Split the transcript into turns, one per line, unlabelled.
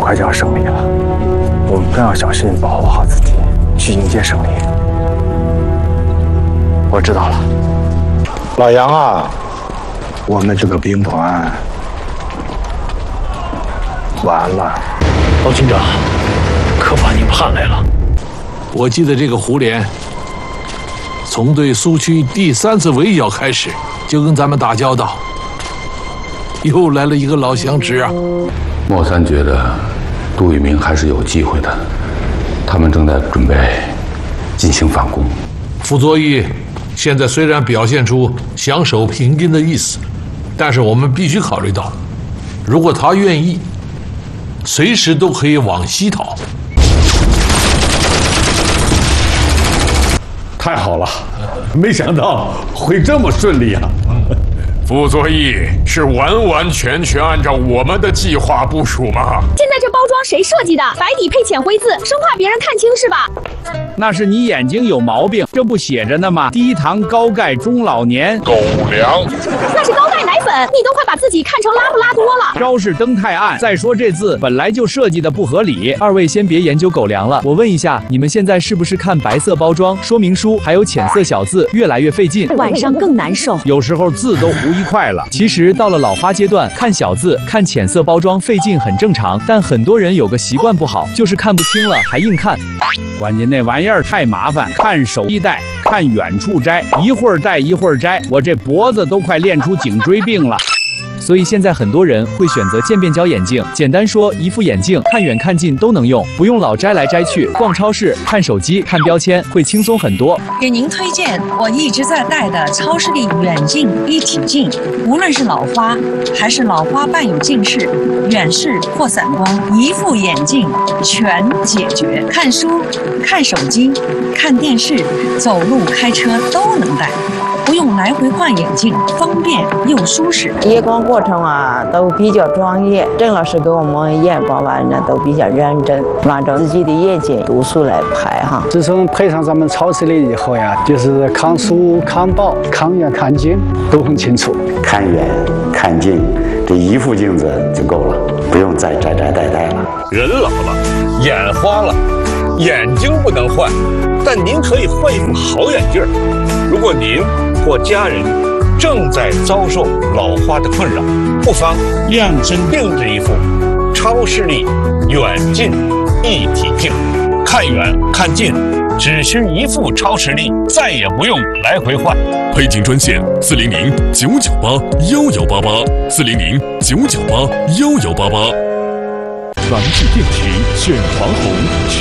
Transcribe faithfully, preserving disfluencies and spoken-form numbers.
快就要胜利了，我们更要小心保护好自己，去迎接胜利。我知道了，老杨啊，我们这个兵团完了。
包军长，可把你盼来了。我记得这个胡连，从对苏区第三次围剿开始，就跟咱们打交道。又来了一个老相识啊！
莫三觉得杜聿明还是有机会的，他们正在准备进行反攻。
傅作义现在虽然表现出想守平津的意思，但是我们必须考虑到，如果他愿意，随时都可以往西逃。
太好了，没想到会这么顺利啊！
傅作义是完完全全按照我们的计划部署吗？
现在这包装谁设计的？白底配浅灰字，生怕别人看清是吧？
那是你眼睛有毛病，这不写着呢吗？低糖高钙中老年
狗粮，
那是高钙奶粉，你都快把自己看成拉布拉多了。
招式灯太暗，再说这字本来就设计的不合理。
二位先别研究狗粮了，我问一下，你们现在是不是看白色包装说明书还有浅色小字越来越费劲，
晚上更难受？
有时候字都糊一块了。
其实到了老花阶段，看小字、看浅色包装费劲很正常，但很多人有个习惯不好，就是看不清了还硬看。
关键那玩意儿太麻烦，看手一戴，看远处摘，一会儿戴一会儿摘，我这脖子都快练出颈椎病了。
所以现在很多人会选择渐变焦眼镜，简单说，一副眼镜看远看近都能用，不用老摘来摘去。逛超市、看手机、看标签会轻松很多。
给您推荐我一直在戴的超视力远近一体镜，无论是老花还是老花伴有近视、远视或散光，一副眼镜全解决。看书、看手机、看电视、走路、开车都能戴。不用来回换眼镜，方便又舒适。
验光过程啊都比较专业，郑老师给我们验光完呢都比较认真，按照自己的眼睛度数来排哈。
自从配上咱们超视力以后呀，就是看书、看报、看远看近都很清楚。
看远看近，这一副镜子就够了，不用再摘摘戴戴了。
人老了，眼花了，眼睛不能换，但您可以换一副好眼镜。如果您或家人正在遭受老花的困扰，不妨量身定制一副超视力远近一体镜，看远看近只需一副超视力，再也不用来回换。
配镜专线四零零九九八幺幺八八四零零九九八幺幺八八。
传世电池选黄红。